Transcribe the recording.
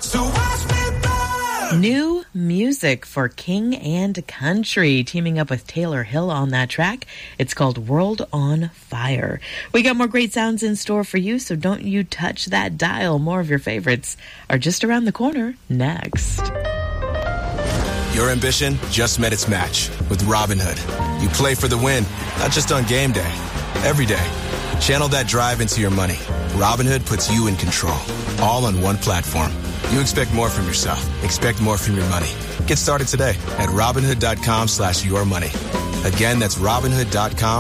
So watch me burn. New music for King and Country, teaming up with Taylor Hill on that track. It's called World on Fire. We got more great sounds in store for you, so don't you touch that dial. More of your favorites are just around the corner next. Your ambition just met its match with Robinhood. You play for the win, not just on game day, every day. Channel that drive into your money. Robinhood puts you in control, all on one platform. You expect more from yourself. Expect more from your money. Get started today at Robinhood.com/yourmoney. Again, that's Robinhood.com